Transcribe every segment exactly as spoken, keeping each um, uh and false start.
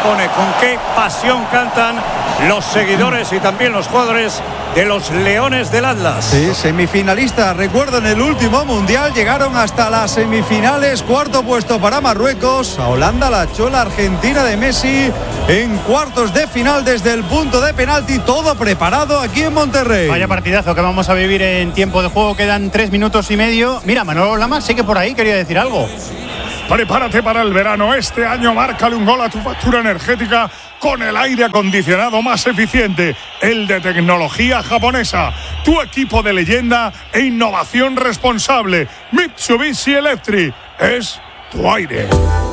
pone, con qué pasión cantan los seguidores y también los jugadores de los Leones del Atlas. Sí, semifinalistas. Recuerdo, en el último mundial llegaron hasta las semifinales. Cuarto puesto para Marruecos. A Holanda la echó la Argentina de Messi en cuartos de final desde el punto de penalti. Todo preparado aquí en Monterrey. Vaya partidazo que vamos a vivir en tiempo de juego. Quedan tres minutos y medio. Mira, Manolo Lama, sé que por ahí quería decir algo. Prepárate para el verano. Este año márcale un gol a tu factura energética con el aire acondicionado más eficiente, el de tecnología japonesa. Tu equipo de leyenda e innovación responsable. Mitsubishi Electric es tu aire.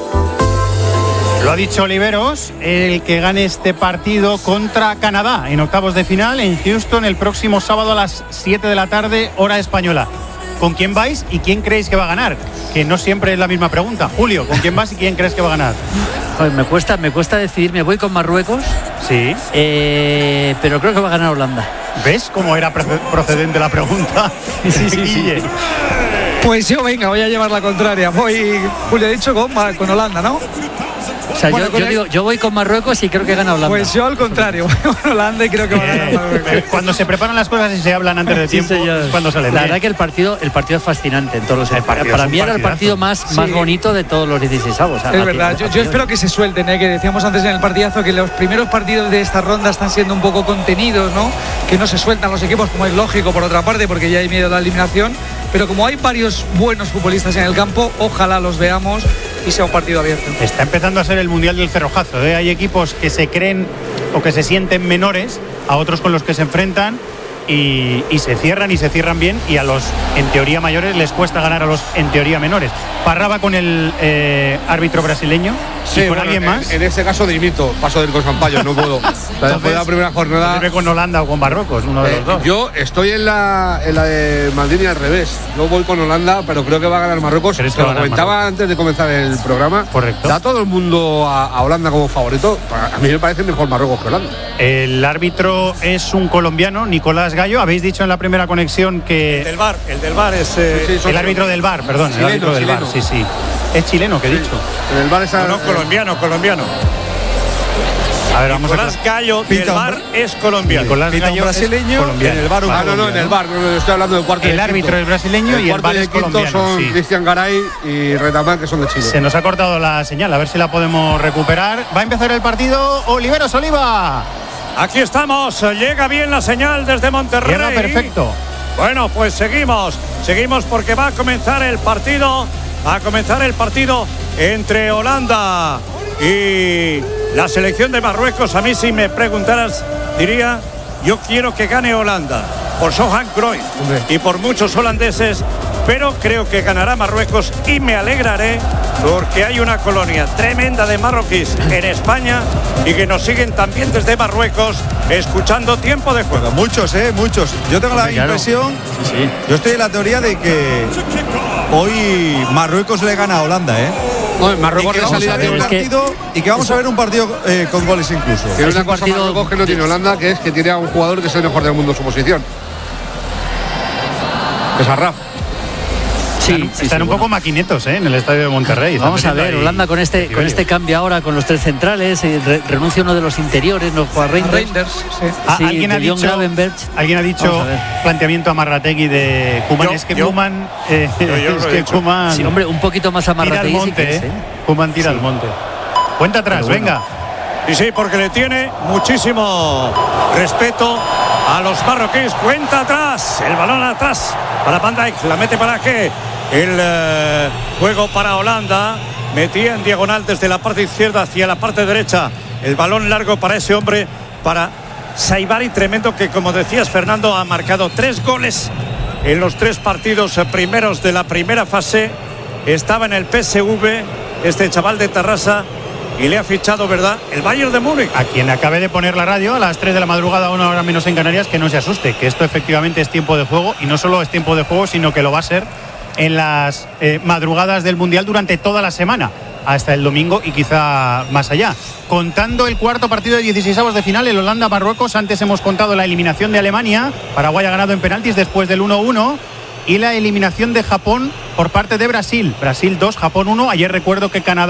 Lo ha dicho Oliveros, el que gane este partido contra Canadá en octavos de final en Houston el próximo sábado a las siete de la tarde, hora española. ¿Con quién vais y quién creéis que va a ganar? Que no siempre es la misma pregunta. Julio, ¿con quién vas y quién crees que va a ganar? Pues me cuesta, me cuesta decidir. Me voy con Marruecos. Sí. Eh, pero creo que va a ganar Holanda. ¿Ves cómo era procedente la pregunta? Sí, sí, sí, sí. Pues yo, venga, voy a llevar la contraria. Voy, Julio ha dicho, con, con Holanda, ¿no? O sea, bueno, yo, yo, el... digo, yo voy con Marruecos y creo que gana Holanda. Pues yo al contrario, voy con Holanda y creo que va a ganar Marruecos. Cuando se preparan las cosas y se hablan antes de tiempo, sí, es cuando salen. La verdad que el partido, el partido es fascinante en todos los sentidos. Para mí era el partido más, sí. más bonito de todos los dieciseisavos. Es verdad, yo, yo espero que se suelten, ¿eh? Que decíamos antes en el partidazo que los primeros partidos de esta ronda están siendo un poco contenidos, ¿no? Que no se sueltan los equipos, como es lógico por otra parte, porque ya hay miedo a la eliminación. Pero como hay varios buenos futbolistas en el campo, ojalá los veamos y sea un partido abierto. Está empezando a ser el Mundial del Cerrojazo, ¿eh? Hay equipos que se creen o que se sienten menores a otros con los que se enfrentan y, y se cierran y se cierran bien, y a los en teoría mayores les cuesta ganar a los en teoría menores. Parraba con el eh, árbitro brasileño. Sí, y con bueno, alguien en, más. En este caso dimito, paso del con Sampaio, no puedo. Después de la primera jornada. Con Holanda o con Marruecos, uno de eh, los dos. Yo estoy en la, en la de Maldini al revés. Yo voy con Holanda, pero creo que va a ganar Marruecos. Te lo comentaba Marruecos? antes de comenzar el programa. Correcto. Da todo el mundo a, a Holanda como favorito. A mí me parece mejor Marruecos que Holanda. El árbitro es un colombiano, Nicolás Gallo. Habéis dicho en la primera conexión que. El del VAR, el del VAR es. Eh, sí, sí, el árbitro del VAR, perdón. Chileno, el árbitro del chileno. VAR, sí, sí. Es chileno, que he sí. dicho. En el VAR es. No, no, colombiano, colombiano. A ver, vamos Nicolás a Gallo del VAR es colombiano. Nicolás Gallo brasileño, colombiano. En el VAR un ah, no, no, en el VAR. No, no, estoy hablando del cuarto. El de árbitro es brasileño el y el VAR es colombiano. Son sí. Cristian Garay y Retamán, que son de Chile. Se nos ha cortado la señal, a ver si la podemos recuperar. Va a empezar el partido. Oliveros Oliva. Aquí estamos, llega bien la señal desde Monterrey. Llega perfecto. Bueno, pues seguimos, seguimos porque va a comenzar el partido, va a comenzar el partido entre Holanda y la selección de Marruecos. A mí, si me preguntaras, diría, yo quiero que gane Holanda, por Johan Cruyff y por muchos holandeses, pero creo que ganará Marruecos y me alegraré porque hay una colonia tremenda de marroquíes en España y que nos siguen también desde Marruecos escuchando Tiempo de Juego. Muchos, eh, muchos. Yo tengo Hombre, la impresión, claro. sí, sí. yo estoy en la teoría de que hoy Marruecos le gana a Holanda, eh. No, Marruecos y que vamos a ver un partido y que vamos eso, a ver un partido eh, con goles incluso. Tiene una un cosa partido Marruecos que no tiene Holanda, que es que tiene a un jugador que es el mejor del mundo en su posición. Es Arraf. Sí, están, sí, están sí, un bueno. poco maquinetos, ¿eh? En el estadio de Monterrey. Vamos a ver, Holanda con este con este cambio ahora con los tres centrales, eh, re, renuncia uno de los interiores, no juega Reinders. Reinders, sí. Ah, Sí, ¿Alguien, ha de John dicho, Gravenberch. alguien ha dicho planteamiento a Marrategui de Koeman? Yo, es que yo. Koeman eh, Yo, yo es lo he que dicho. Koeman Sí, hombre, un poquito más tira al amarrate. monte, ¿eh? Koeman tira Sí. al monte. Cuenta atrás, Pero bueno. venga. Y sí, porque le tiene muchísimo respeto a los marroquíes. Cuenta atrás, el balón atrás para Van Dijk, la mete para qué. El eh, juego para Holanda, metía en diagonal desde la parte izquierda hacia la parte derecha. El balón largo para ese hombre, para Saibari, tremendo, que como decías, Fernando, ha marcado tres goles en los tres partidos primeros de la primera fase. Estaba en el P S V, este chaval de Tarrasa, y le ha fichado, ¿verdad?, el Bayern de Múnich. A quien acabe de poner la radio a las tres de la madrugada, una hora menos en Canarias, que no se asuste, que esto efectivamente es tiempo de juego, y no solo es tiempo de juego, sino que lo va a ser en las eh, madrugadas del Mundial durante toda la semana, hasta el domingo y quizá más allá. Contando el cuarto partido de dieciseisavos de final, el Holanda-Marruecos. Antes hemos contado la eliminación de Alemania. Paraguay ha ganado en penaltis después del uno uno. Y la eliminación de Japón por parte de Brasil. Brasil dos, Japón uno. Ayer recuerdo que Canadá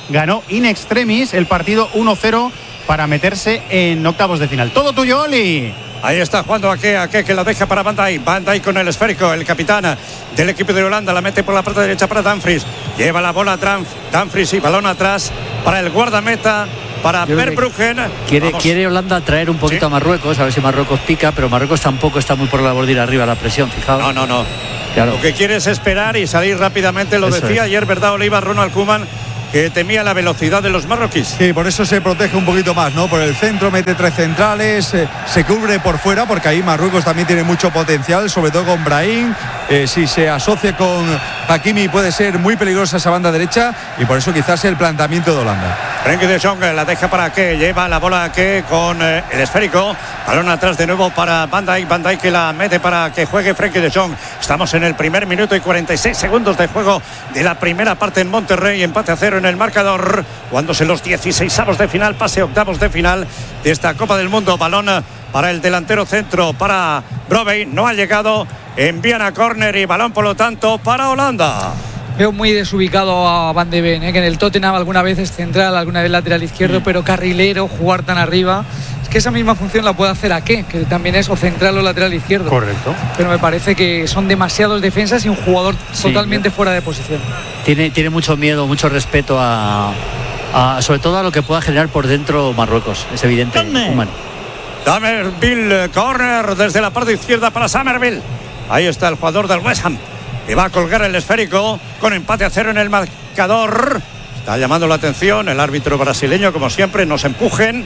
ganó in extremis el partido uno cero para meterse en octavos de final. Todo tuyo, Oli. Ahí está jugando Ake, Ake que la deja para Van Dijk. Van Dijk con el esférico, el capitán del equipo de Holanda, la mete por la parte derecha para Dumfries. Lleva la bola a Dumfries y balón atrás para el guardameta, para Verbruggen. Quiere, quiere Holanda traer un poquito ¿Sí? a Marruecos, a ver si Marruecos pica, pero Marruecos tampoco está muy por la bordilla arriba la presión, fijaos. No, no, no. Claro. Lo que quiere es esperar y salir rápidamente, lo Eso decía es. ayer, ¿verdad, Oliva? Ronald Koeman, que temía la velocidad de los marroquíes. Sí, por eso se protege un poquito más, ¿no? Por el centro mete tres centrales, eh, se cubre por fuera, porque ahí Marruecos también tiene mucho potencial, sobre todo con Brahim. Eh, si se asocia con Hakimi puede ser muy peligrosa esa banda derecha, y por eso quizás el planteamiento de Holanda. Frenkie de Jong la deja para que lleva la bola que con eh, el esférico, balón atrás de nuevo para Van Dijk, Van Dijk que la mete para que juegue Frenkie de Jong. Estamos en el primer minuto y cuarenta y seis segundos de juego de la primera parte en Monterrey, empate a cero en el marcador, jugándose los dieciseisavos de final, pase octavos de final de esta Copa del Mundo. Balón para el delantero centro, para Brobbey, no ha llegado, envían a córner y balón por lo tanto para Holanda. Veo muy desubicado a Van de Ven, ¿eh? Que en el Tottenham alguna vez es central, alguna vez lateral izquierdo, mm. pero carrilero, jugar tan arriba. Es que esa misma función la puede hacer Ake, que también es o central o lateral izquierdo. Correcto. Pero me parece que son demasiados defensas y un jugador sí, totalmente fuera de posición. Tiene, tiene mucho miedo, mucho respeto a, a, sobre todo a lo que pueda generar por dentro Marruecos. Es evidente. Humano. Summerville, corner desde la parte izquierda para Summerville. Ahí está el jugador del West Ham, que va a colgar el esférico con empate a cero en el marcador. Está llamando la atención el árbitro brasileño, como siempre, nos empujen.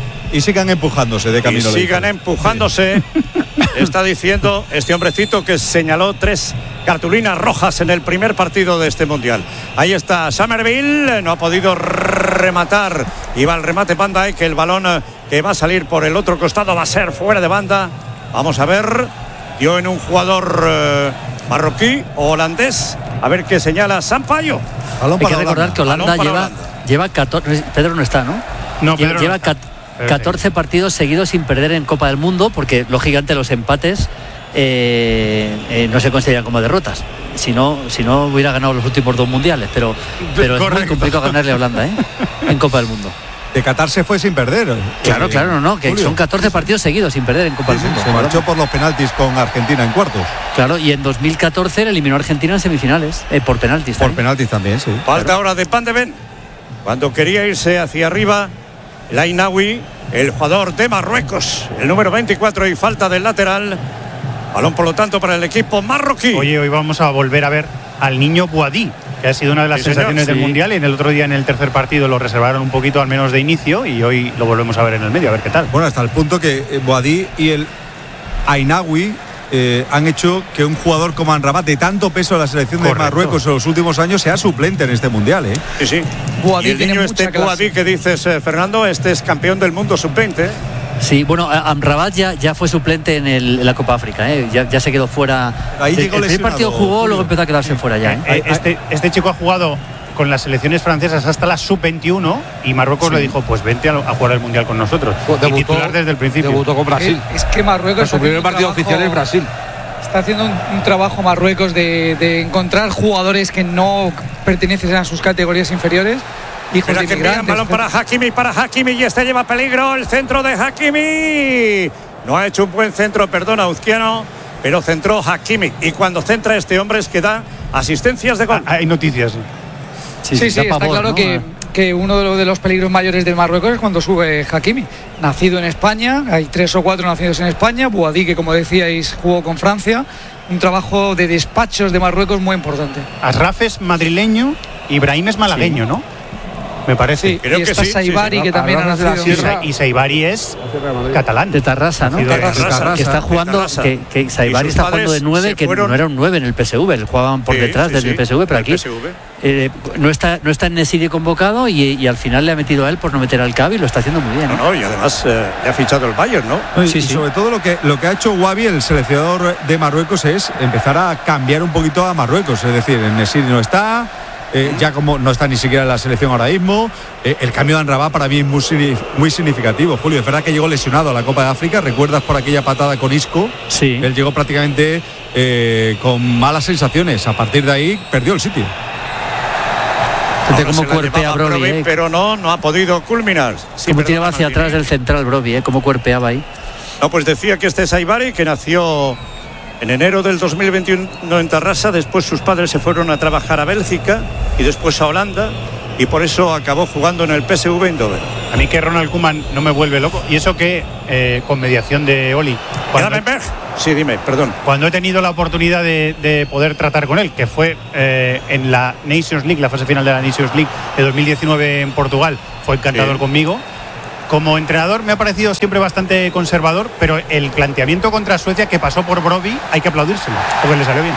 Y sigan empujándose de camino. Y sigan empujándose. Sí. Está diciendo este hombrecito que señaló tres cartulinas rojas en el primer partido de este mundial. Ahí está Summerville, no ha podido rematar. Y va el remate Van Dijk, que el balón que va a salir por el otro costado va a ser fuera de banda. Vamos a ver. Dio en un jugador eh, marroquí o holandés. A ver qué señala Sampaio. Hay que recordar Holanda. que Holanda lleva, Holanda. lleva catorce. Pedro no está, ¿no? No, Pedro lleva no está. catorce partidos seguidos sin perder en Copa del Mundo, porque lógicamente los empates eh, eh, no se consideran como derrotas. Si no, si no hubiera ganado los últimos dos mundiales, pero, pero es muy complicado ganarle a Holanda, ¿eh? En Copa del Mundo. De Qatar se fue sin perder. Claro, eh, claro, no, que Julio. Son catorce partidos seguidos sin perder en Copa sí, del Mundo. Se marchó por los penaltis con Argentina en cuartos. Claro, y en dos mil catorce le eliminó a Argentina en semifinales, eh, por penaltis. Por también. penaltis también, sí. Falta claro. ahora de Van de Ven. Cuando quería irse hacia arriba, Lainawi, el jugador de Marruecos, el número veinticuatro, y falta del lateral. Balón por lo tanto para el equipo marroquí. Oye, hoy vamos a volver a ver al niño Boadí, que ha sido una de las sí, sensaciones señor, del sí. Mundial, y en el otro día en el tercer partido lo reservaron un poquito al menos de inicio, y hoy lo volvemos a ver en el medio, a ver qué tal. Bueno, hasta el punto que Boadí y el Ainawi eh, han hecho que un jugador como Amrabat, de tanto peso en la selección Correcto. de Marruecos en los últimos años, sea suplente en este Mundial, ¿eh? Sí, sí. Boadí y el niño este Boadí que dices, eh, Fernando, este es campeón del mundo sub-veinte. Sí, bueno, Amrabat ya, ya fue suplente en, el, en la Copa África, ¿eh? ya, ya se quedó fuera. Ahí el, llegó el primer partido jugó, Julio. Luego empezó a quedarse fuera ya. ¿eh? Eh, este, este chico ha jugado con las selecciones francesas hasta la sub veintiuno, y Marruecos sí. le dijo, pues vente a, a jugar el Mundial con nosotros. Pues debutó, y titular desde el principio. Debutó con Brasil. Es, es que Marruecos... Su primer partido trabajo, oficial es Brasil. Está haciendo un, un trabajo Marruecos de, de encontrar jugadores que no pertenecen a sus categorías inferiores. Hijos de que envían balón para Hakimi, para Hakimi, y este lleva peligro, el centro de Hakimi. No ha hecho un buen centro, perdona, Uzquiano, pero centró Hakimi. Y cuando centra este hombre es que da asistencias de gol. Ah, hay noticias. Sí, sí, sí, sí está pavor, claro, ¿no? que, que uno de los, de los peligros mayores del Marruecos es cuando sube Hakimi. Nacido en España, hay tres o cuatro nacidos en España. Boadí, que como decíais, jugó con Francia. Un trabajo de despachos de Marruecos muy importante. Asraf es madrileño y Brahim es malagueño, sí. ¿no? Me parece. Sí, creo y que está sí, Saibari, sí, sí. que también ha nacido. Y Saibari es catalán. De Tarrasa, ¿no? De Tarrasa, Tarrasa, que está jugando, que, que Saibari está jugando de nueve, que fueron... no era un nueve en el P S V, le jugaban por sí, detrás sí, desde sí. el P S V, pero aquí eh, no está no está en Nesiri convocado, y, y al final le ha metido a él por no meter al Cavi, y lo está haciendo muy bien. No, no, y además eh, le ha fichado el Bayern, ¿no? no y, sí, y sí. sobre todo lo que, lo que ha hecho Wabi, el seleccionador de Marruecos, es empezar a cambiar un poquito a Marruecos, es decir, en Nesiri no está... Eh, ya como no está ni siquiera en la selección ahora mismo, eh, el cambio de Amrabat para mí es muy, muy significativo. Julio, es verdad que llegó lesionado a la Copa de África, ¿recuerdas por aquella patada con Isco? Sí. Él llegó prácticamente eh, con malas sensaciones, a partir de ahí perdió el sitio. Fíjate cómo cuerpea Brobbey, eh. pero no, no ha podido culminar. Sí, como tiraba hacia atrás del central Brobbey, eh, cómo cuerpeaba ahí. No, pues decía que este es Saibari, que nació en enero del dos mil veintiuno en Tarrasa. Después sus padres se fueron a trabajar a Bélgica y después a Holanda, y por eso acabó jugando en el P S V Eindhoven. A mí que Ronald Koeman no me vuelve loco, y eso que eh, con mediación de Oli. Gravenberch. Sí, dime, perdón. Cuando he tenido la oportunidad de, de poder tratar con él, que fue eh, en la Nations League, la fase final de la Nations League de dos mil diecinueve en Portugal, fue encantador sí. conmigo. Como entrenador me ha parecido siempre bastante conservador, pero el planteamiento contra Suecia que pasó por Brobbey hay que aplaudírselo, porque le salió bien.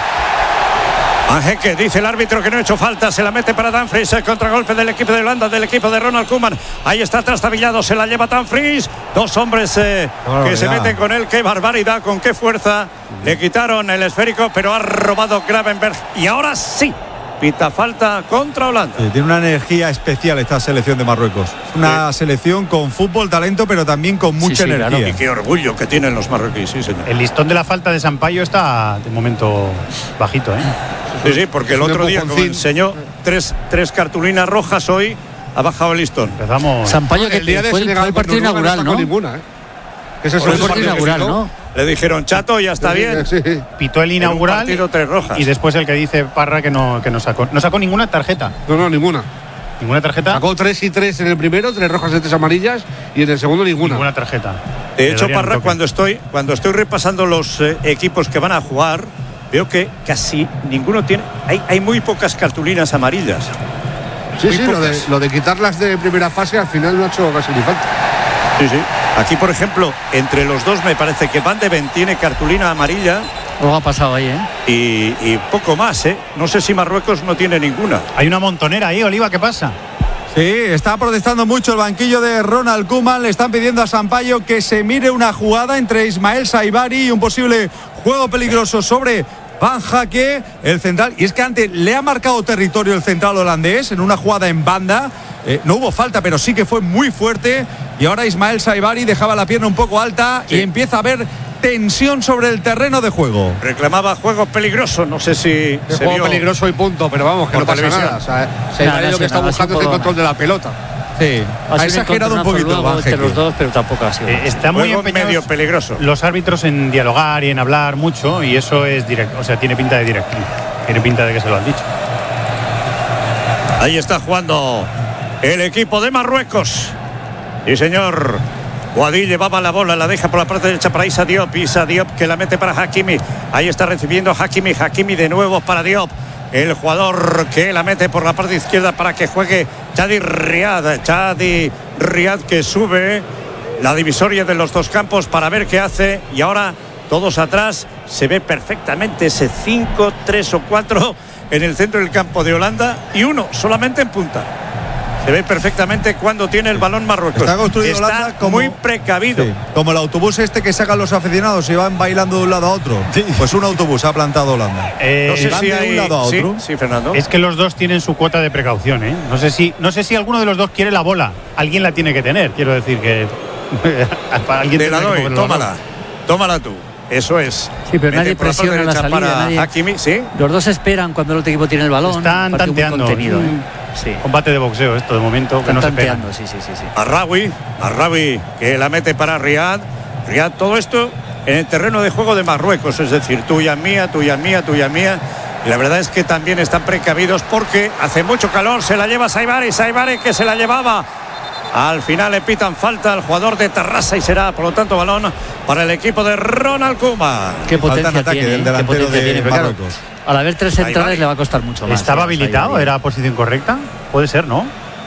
Ángel, que dice el árbitro que no ha hecho falta, se la mete para Dumfries, el contragolpe del equipo de Holanda, del equipo de Ronald Koeman. Ahí está trastabillado, se la lleva Dumfries. Dos hombres eh, que se meten con él. Qué barbaridad, con qué fuerza. Le quitaron el esférico, pero ha robado Gravenberch. Y ahora sí, pita falta contra Holanda. Sí, tiene una energía especial esta selección de Marruecos. Una sí. selección con fútbol, talento, pero también con mucha sí, sí, energía. Claro. Y qué orgullo que tienen los marroquíes, sí, señor. El listón de la falta de Sampaio está de momento bajito, ¿eh? Sí, sí, porque el otro día, como enseñó tres, tres cartulinas rojas, hoy ha bajado el listón. Empezamos. Sampaio, que el día de fue, el, fue el partido inaugural, ¿no? Ninguna, ¿eh? Ese es el partido inaugural, ¿no? Le dijeron, chato, ya está sí, bien. Sí. Pitó el inaugural partido, tres rojas. Y después el que dice Parra que no, que no sacó. No sacó ninguna tarjeta. No, no, ninguna. ¿Ninguna tarjeta? Sacó tres y tres en el primero, tres rojas y tres amarillas, y en el segundo ninguna. Ninguna tarjeta. De hecho, Parra, cuando estoy, cuando estoy repasando los eh, equipos que van a jugar, veo que casi ninguno tiene. Hay, hay muy pocas cartulinas amarillas. Sí, muy sí, lo de, lo de quitarlas de primera fase al final no ha hecho casi ni falta. Sí, sí. Aquí, por ejemplo, entre los dos me parece que Van de Ven tiene cartulina amarilla. Algo ha pasado ahí, ¿eh? Y, y poco más, ¿eh? No sé si Marruecos no tiene ninguna. Hay una montonera ahí, Oliva, ¿qué pasa? Sí, está protestando mucho el banquillo de Ronald Koeman. Le están pidiendo a Sampaio que se mire una jugada entre Ismael Saibari y un posible juego peligroso sobre Van Jaque, el central. Y es que antes le ha marcado territorio el central holandés en una jugada en banda. Eh, no hubo falta, pero sí que fue muy fuerte. Y ahora Ismael Saibari dejaba la pierna un poco alta sí. y empieza a haber tensión sobre el terreno de juego. Reclamaba juego peligroso, no sé si se juego vio peligroso y punto, pero vamos, que no pasa nada. O sea, Saibari lo que está buscando es el control de la pelota. Sí, ha exagerado un poquito luego, entre los dos, pero tampoco ha sido. Eh, está muy medio peligroso. Los árbitros en dialogar y en hablar mucho, y eso es directo, o sea, tiene pinta de directriz. Tiene pinta de que se lo han dicho. Ahí está jugando el equipo de Marruecos. Sí, señor. Guadí llevaba la bola, la deja por la parte derecha para Issa Diop. Issa Diop que la mete para Hakimi. Ahí está recibiendo Hakimi. Hakimi de nuevo para Diop. El jugador que la mete por la parte izquierda para que juegue Chadi Riad. Chadi Riad que sube la divisoria de los dos campos para ver qué hace. Y ahora todos atrás. Se ve perfectamente ese cinco, tres o cuatro en el centro del campo de Holanda. Y uno solamente en punta. Se ve perfectamente cuando tiene el balón Marruecos. Está construido Está Holanda como, muy precavido. Sí, como el autobús este que sacan los aficionados y van bailando de un lado a otro. Sí. Pues un autobús ha plantado Holanda. Eh, no sé van si de hay... un lado a otro. Sí, sí, Fernando. Es que los dos tienen su cuota de precaución, ¿eh? No sé si, no sé si alguno de los dos quiere la bola. Alguien la tiene que tener. Quiero decir que alguien Te la doy, tómala, tómala tú. Eso es. Sí, pero nadie presiona la salida. Nadie... Hakimi, ¿sí? Los dos esperan cuando el otro equipo tiene el balón. Están tanteando. Contenido, ¿eh? Sí. Combate de boxeo esto de momento. Están que no tanteando, se sí, sí, sí, sí. Arraoui, Arraoui que la mete para Riad. Riad, todo esto en el terreno de juego de Marruecos, es decir, tuya mía, tuya mía, tuya mía. Y la verdad es que también están precavidos porque hace mucho calor. Se la lleva Saibari, Saibari que se la llevaba. Al final le pitan falta al jugador de Tarrasa y será, por lo tanto, balón para el equipo de Ronald Koeman. Qué potencia ataque tiene, del delantero qué potencia de tiene, Marruecos. Claro, al haber tres centrales le va a costar mucho más. ¿Estaba habilitado? ¿Era posición correcta? Puede ser, ¿no?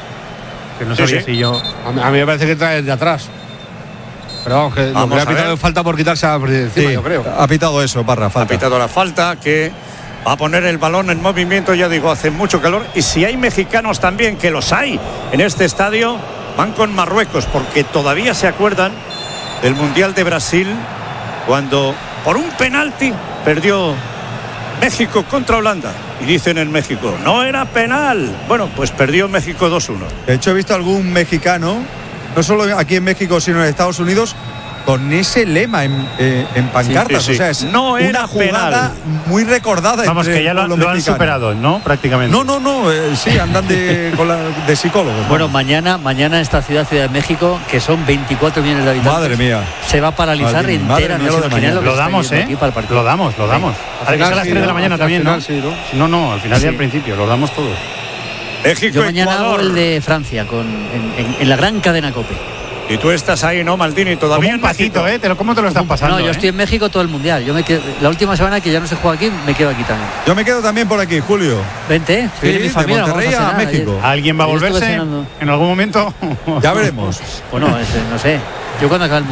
Que no sí, sabía sí. si yo... A mí, a mí me parece que trae de atrás. Pero vamos, que vamos lo que ha pitado falta por quitarse a encima, sí, yo creo. Ha pitado eso, Parra, falta. Ha pitado la falta que va a poner el balón en movimiento, ya digo, hace mucho calor. Y si hay mexicanos también, que los hay en este estadio, van con Marruecos, porque todavía se acuerdan del Mundial de Brasil, cuando por un penalti perdió México contra Holanda. Y dicen en México, no era penal. Bueno, pues perdió México dos uno. De hecho, he visto algún mexicano, no solo aquí en México, sino en Estados Unidos, con ese lema en, eh, en pancartas. Sí, sí, sí. O sea, es no era una jugada penal. muy recordada. Vamos, que ya lo, lo han superado, ¿no? Prácticamente. No, no, no. Eh, sí, andan de, con la, de psicólogos. Bueno, vamos. mañana, mañana esta ciudad, Ciudad de México, que son veinticuatro millones de habitantes. Madre mía. Se va a paralizar Madre mía, entera. madre mía, No lo se de imaginan mañana. que Lo está damos, yendo ¿eh? aquí para el partido. Lo Lo damos, lo damos. Ahora que es a las sí, tres de la ¿no? mañana Al también, final ¿no? sí, ¿no? No, no, al final Sí. y al principio, lo damos todos. México, Yo mañana Ecuador. hago el de Francia con, en, en- en la gran cadena COPE. Y tú estás ahí, ¿no, Maldini? Como Todavía un en México. patito, ¿eh? Te lo- ¿Cómo te lo estás pasando? No, yo eh? estoy en México todo el mundial. Yo me quedo, la última semana que ya no se juega aquí, me quedo aquí también. Yo me quedo también por aquí, Julio. Vente, ¿eh? Sí, Viene mi de familia, vamos Monterrey a cenar ayer. México. ¿Alguien va a Ayer estuve volverse cenando. en algún momento? Ya veremos. Bueno, ese, no sé. Yo cuando acabe el mundial.